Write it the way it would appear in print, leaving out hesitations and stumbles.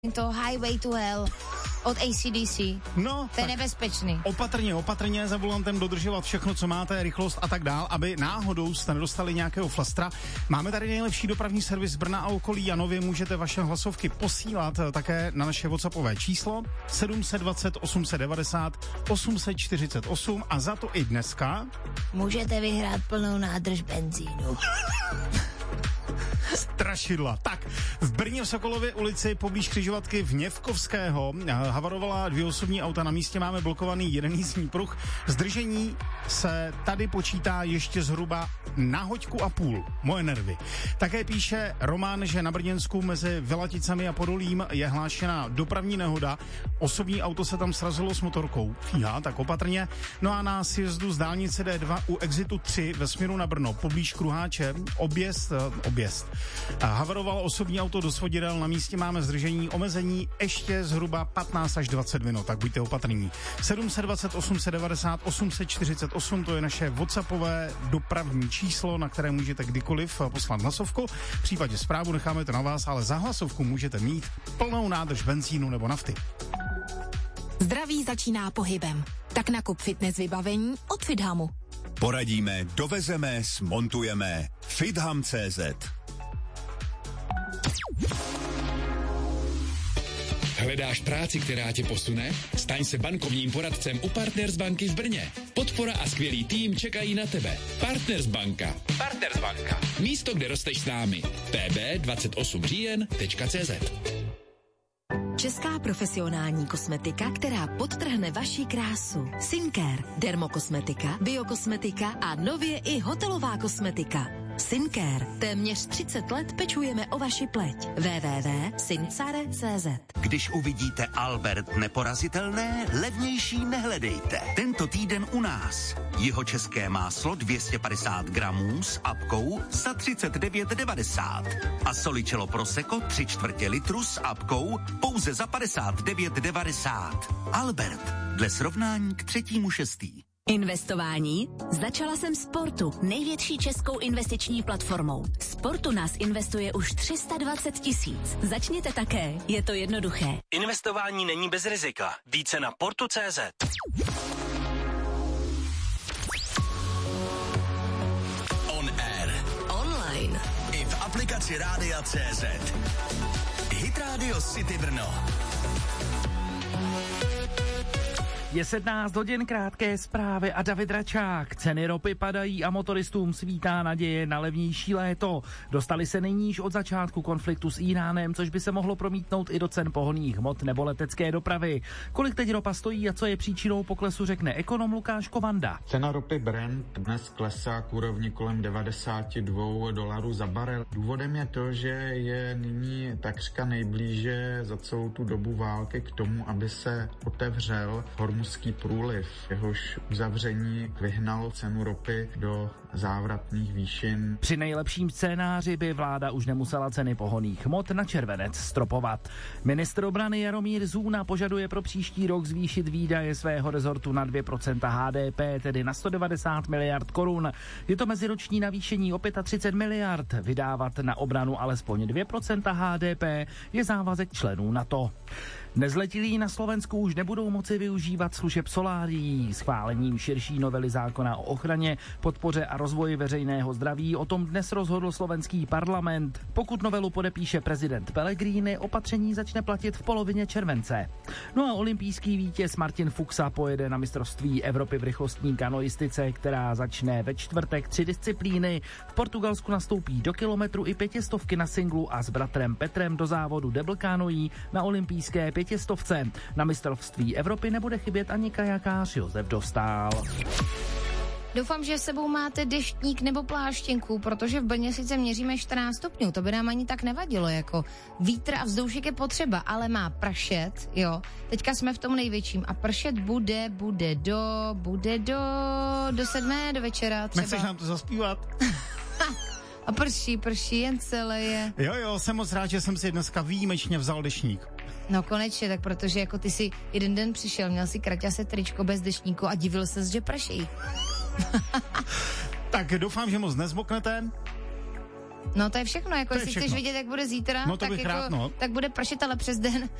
to Highway to Hell od AC/DC. No, to je nebezpečný. Opatrně za volantem dodržovat všechno, co máte, rychlost a tak dál, aby náhodou jste nedostali nějakého flastra. Máme tady nejlepší dopravní servis Brna a okolí a nově můžete vaše hlasovky posílat také na naše WhatsAppové číslo 720 890 848 a za to i dneska můžete vyhrát plnou nádrž benzínu. Strašidla. Tak, v Brně v Sokolově ulici poblíž křižovatky Vněvkovského havarovala 2 osobní auta. Na místě máme blokovaný jeden jízdní pruh. Zdržení se tady počítá ještě zhruba na hoďku a půl. Moje nervy. Také píše Roman, že na Brněnsku mezi Vylaticami a Podolím je hlášena dopravní nehoda. Osobní auto se tam srazilo s motorkou. Fíha, tak opatrně. No a na sjezdu z dálnice D2 u exitu 3 ve směru na Brno poblíž Kruháče objezd. Havarovalo osobní auto do svodidel, na místě máme zdržení, omezení ještě zhruba 15 až 20 minut, tak buďte opatrní. 720 890 848, to je naše WhatsAppové dopravní číslo, na které můžete kdykoliv poslat hlasovku. V případě zprávu necháme to na vás, ale za hlasovku můžete mít plnou nádrž benzínu nebo nafty. Zdraví začíná pohybem. Tak nakup fitness vybavení od Fithamu. Poradíme, dovezeme, smontujeme. Fitham.cz. Hledáš práci, která tě posune? Staň se bankovním poradcem u Partners banky v Brně. Podpora a skvělý tým čekají na tebe. Partners banka. Partners banka. Místo, kde rosteš s námi. pb28říjen.cz. Česká profesionální kosmetika, která podtrhne vaši krásu. Syncare, dermokosmetika, biokosmetika a nově i hotelová kosmetika. Syncare. Téměř 30 let pečujeme o vaši pleť. www.syncare.cz. Když uvidíte Albert neporazitelné, levnější nehledejte. Tento týden u nás. Jihočeské máslo 250 gramů s apkou za 39,90. A Solicello Prosecco 3/4 litru s apkou pouze za 59,90. Albert. Dle srovnání k 3.6. Investování? Začala jsem Sportu, největší českou investiční platformou. Sportu nás investuje už 320 000. Začněte také, je to jednoduché. Investování není bez rizika. Více na portu.cz. On air. Online. I v aplikaci Rádia.cz. Hit Radio City Brno. Je 17 hodin, krátké zprávy a David Račák. Ceny ropy padají a motoristům svítá naděje na levnější léto. Dostali se nejníž od začátku konfliktu s Íránem, což by se mohlo promítnout i do cen pohonných hmot nebo letecké dopravy. Kolik teď ropa stojí a co je příčinou poklesu, řekne ekonom Lukáš Kovanda. Cena ropy Brent dnes klesá k úrovni kolem $92 za barel. Důvodem je to, že je nyní takřka nejblíže za celou tu dobu války k tomu, aby se otevřel Hormuzský průliv. Jehož uzavření vyhnalo cenu ropy do závratných výšin. Při nejlepším scénáři by vláda už nemusela ceny pohonných hmot na červenec stropovat. Ministr obrany Jaromír Zůna požaduje pro příští rok zvýšit výdaje svého rezortu na 2% HDP, tedy na 190 miliard korun. Je to meziroční navýšení o 35 miliard. Vydávat na obranu alespoň 2% HDP je závazek členů NATO. Nezletilí na Slovensku už nebudou moci využívat služeb solárií. Schválením širší novely zákona o ochraně, podpoře a rozvoji veřejného zdraví o tom dnes rozhodl slovenský parlament. Pokud novelu podepíše prezident Pellegrini, opatření začne platit v polovině července. No a olympijský vítěz Martin Fuxa pojede na mistrovství Evropy v rychlostní kanoistice, která začne ve čtvrtek 3 disciplíny. V Portugalsku nastoupí do kilometru i 500 na singlu a s bratrem Petrem do závodu double kanoí na olympijské 500. Na mistrovství Evropy nebude chybět ani kajakář Josef Dostál. Doufám, že s sebou máte deštník nebo pláštěnku, protože v Brně sice měříme 14 stupňů, to by nám ani tak nevadilo, jako vítr a vzdušek je potřeba, ale má pršet, jo. Teďka jsme v tom největším a pršet bude do 7 do večera třeba. Nechceš nám to zaspívat? A prší, jen celé je. Jo, jsem moc rád, že jsem si dneska výjimečně vzal deštník. No konečně, tak protože jako ty si jeden den přišel, měl si kraťase tričko bez deštníku a divil ses, že prší. Tak doufám, že moc nezmoknete. No to je všechno, jako to jestli chceš vidět, jak bude zítra, no, to tak, bych jako, rád, no. tak bude pršet, ale přes den